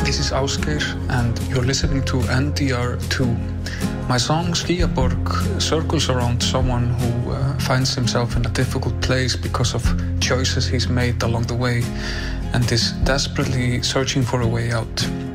This is Ásgeir, and you're listening to NDR2. My song Skýjaborg circles around someone who finds himself in a difficult place because of choices he's made along the way and is desperately searching for a way out.